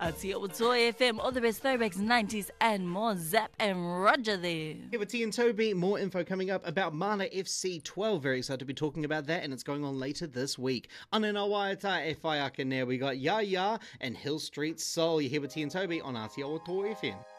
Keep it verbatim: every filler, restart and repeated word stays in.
Aotearoa Toy F M, all the best throwbacks, nineties and more. Zap and Roger there. Here with T and Toby, more info coming up about Mana F C twelve. Very excited to be talking about that, and it's going on later this week. Anena Waiata e whai ake nea, we got Ya Ya and Hill Street Soul. You're here with T and Toby on Aotearoa Toy F M.